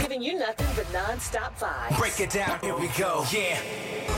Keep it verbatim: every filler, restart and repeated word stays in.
giving you nothing but non-stop vibes. Break it down, here we go, yeah.